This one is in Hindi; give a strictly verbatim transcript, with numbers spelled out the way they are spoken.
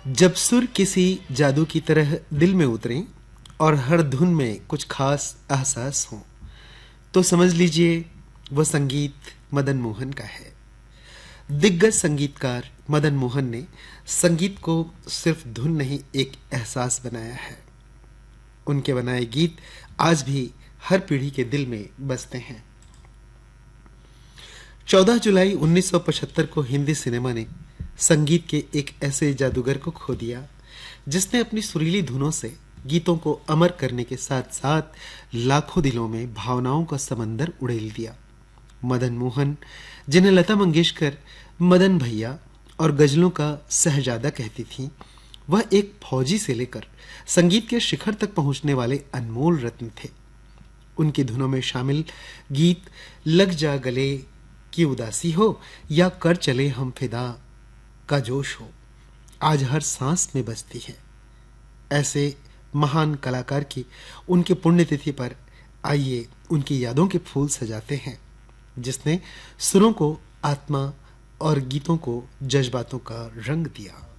जब सुर किसी जादू की तरह दिल में उतरें और हर धुन में कुछ खास एहसास हो, तो समझ लीजिए वह संगीत मदन मोहन का है। दिग्गज संगीतकार मदन मोहन ने संगीत को सिर्फ धुन नहीं, एक एहसास बनाया है। उनके बनाए गीत आज भी हर पीढ़ी के दिल में बसते हैं। चौदह जुलाई उन्नीस सौ पचहत्तर को हिंदी सिनेमा ने संगीत के एक ऐसे जादूगर को खो दिया जिसने अपनी सुरीली धुनों से गीतों को अमर करने के साथ साथ लाखों दिलों में भावनाओं का समंदर उड़ेल दिया। मदन मोहन, जिन्हें लता मंगेशकर मदन भैया और गजलों का शहजादा कहती थीं, वह एक फौजी से लेकर संगीत के शिखर तक पहुंचने वाले अनमोल रत्न थे। उनकी धुनों में शामिल गीत लग जा गले की उदासी हो या कर चले हम फिदा का जोश हो, आज हर सांस में बजती है। ऐसे महान कलाकार की उनकी पुण्यतिथि पर आइए उनकी यादों के फूल सजाते हैं, जिसने सुरों को आत्मा और गीतों को जज्बातों का रंग दिया।